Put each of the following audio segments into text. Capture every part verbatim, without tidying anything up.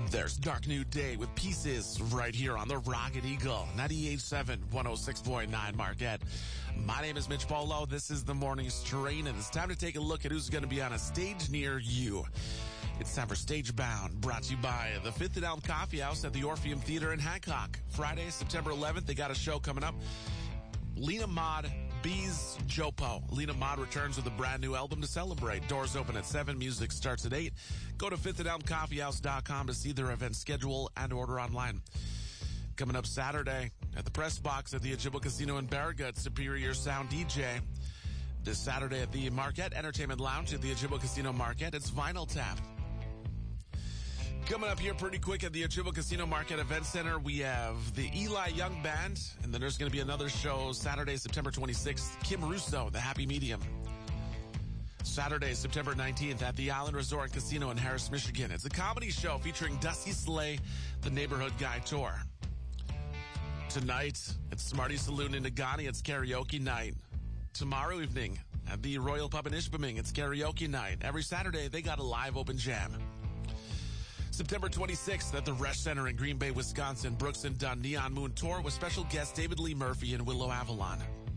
There's Dark New Day with Pieces right here on the Rocket Eagle, ninety-eight point seven, one oh six point nine Marquette. My name is Mitch Polo. This is the morning's train, and it's time to take a look at who's going to be on a stage near you. It's time for Stage Bound, brought to you by the Fifth and Elm Coffee House at the Orpheum Theater in Hancock. Friday, September eleventh, they got a show coming up. Lena Maud, Bees Jopo. Lena Maud returns with a brand new album to celebrate. Doors open at seven. Music starts at eight. Go to fifth and elm coffee house dot com to see their event schedule and order online. Coming up Saturday at the Press Box at the Ojibwa Casino in Barriga, Superior Sound D J. This Saturday at the Marquette Entertainment Lounge at the Ojibwa Casino Marquette, it's Vinyl Tap. Coming up here pretty quick at the Ojibwa Casino Marquette Event Center, we have the Eli Young Band, and then there's going to be another show Saturday, September twenty-sixth, Kim Russo, The Happy Medium. Saturday, September nineteenth at the Island Resort Casino in Harris, Michigan. It's a comedy show featuring Dusty Slay, The Neighborhood Guy Tour. Tonight, at Smarty Saloon in Nagani, it's karaoke night. Tomorrow evening, at the Royal Pub in Ishpeming, it's karaoke night. Every Saturday, they got a live open jam. September twenty-sixth at the Resch Center in Green Bay, Wisconsin, Brooks and Dunn Neon Moon Tour with special guest David Lee Murphy and Willow Avalon.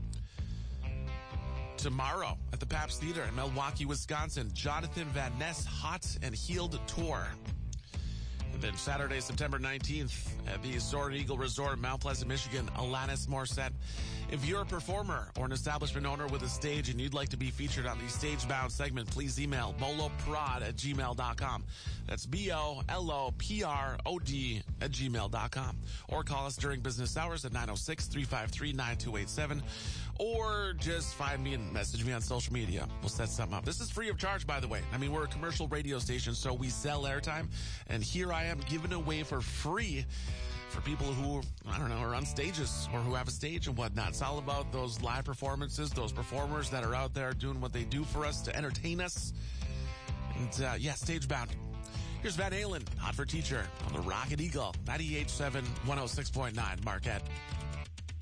Tomorrow at the Pabst Theater in Milwaukee, Wisconsin, Jonathan Van Ness Hot and Healed Tour. And then Saturday, September nineteenth at the Soaring Eagle Resort in Mount Pleasant, Michigan, Alanis Morissette. If you're a performer or an establishment owner with a stage and you'd like to be featured on the Stage Bound segment, please email boloprod at gmail dot com. That's B O L O P R O D at gmail dot com. Or call us during business hours at nine oh six, three five three, nine two eight seven. Or just find me and message me on social media. We'll set something up. This is free of charge, by the way. I mean, we're a commercial radio station, so we sell airtime. And here I am giving away for free for people who, I don't know, are on stages or who have a stage and whatnot. It's all about those live performances, those performers that are out there doing what they do for us to entertain us. And, uh, yeah, Stage Bound. Here's Van Halen, Hot for Teacher on the Rocket Eagle, ninety-eight point seven, one oh six point nine Marquette.